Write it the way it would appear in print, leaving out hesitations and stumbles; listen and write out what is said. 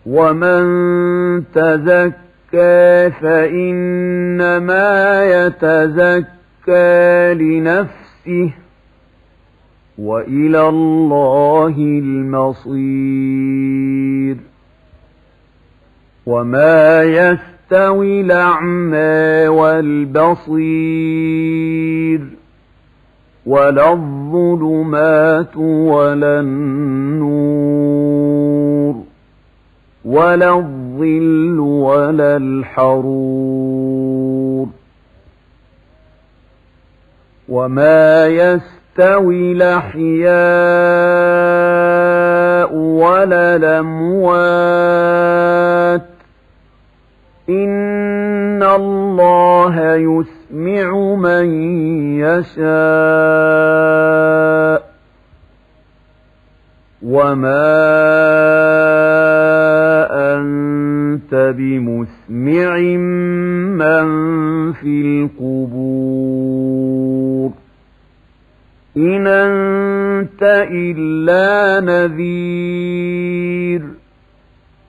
ومن تزكى فإنما يتزكى لنفسه وإلى الله المصير. وما يستوي الأعمى والبصير ولا الظلمات ولا النور ولا الظل ولا الحرور. وما يستوي الأحياء ولا الأموات إن الله يسمع من يشاء وما أنت بمسمع من في القبور إن أنت إلا نذير